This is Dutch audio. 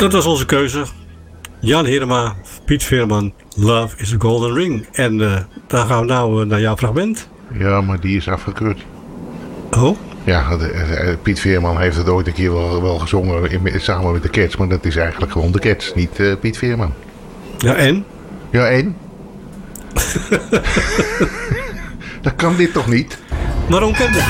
Dat was onze keuze. Jan Hirema, Piet Veerman, Love is a Golden Ring. En dan gaan we nou naar jouw fragment. Ja, maar die is afgekeurd. Oh? Ja, Piet Veerman heeft het ooit een keer wel gezongen samen met de Cats. Maar dat is eigenlijk gewoon de Cats, niet Piet Veerman. Ja, en? Ja, en? Dat kan dit toch niet? Waarom kan dit niet?